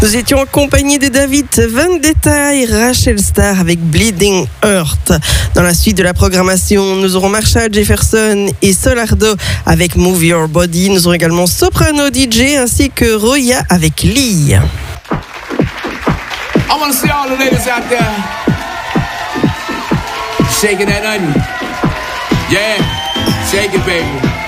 Nous étions en compagnie de David Vendetta et Rachel Starr avec Bleeding Heart. Dans la suite de la programmation, nous aurons Marshall Jefferson et Solardo avec Move Your Body. Nous aurons également Soprano DJ ainsi que Roya avec Lee. I want to see all the ladies out there shaking that onion. Yeah, shake it, baby.